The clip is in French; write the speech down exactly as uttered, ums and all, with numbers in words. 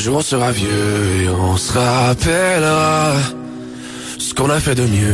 jour on sera vieux et on se rappellera ce qu'on a fait de mieux.